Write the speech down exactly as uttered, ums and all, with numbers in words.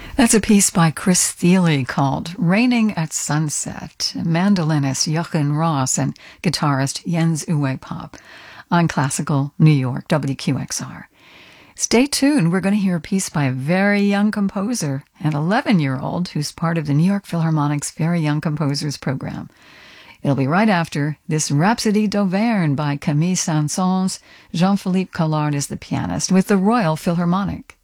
That's a piece by Chris Thile called Raining at Sunset, mandolinist Jochen Ross and guitarist Jens Uwe Pop on Classical New York, W Q X R. Stay tuned, we're going to hear a piece by a very young composer, an eleven-year-old who's part of the New York Philharmonic's Very Young Composers program. It'll be right after this Rhapsody d'Auvergne by Camille Saint-Saëns. Jean-Philippe Collard is the pianist with the Royal Philharmonic.